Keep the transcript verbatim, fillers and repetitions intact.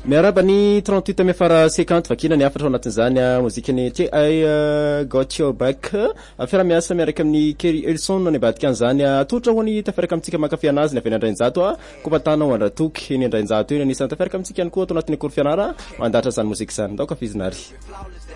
miaraba ny trente-huit ame fara cinquante vakina ny afatra anatin'izany mozikany ty ay got your back afira miasa miaraka amin'ny Kerry Elson ny ambadika an'izany atotra hoany tafaraka amintsika mankafy anazy ny avy andrainjato ko patana andratoky ny andrainjato iny anisany tafaraka amintsika ihany koa ato anatin'ny cours fianara mandatra zany mozika zany ndao kafizinary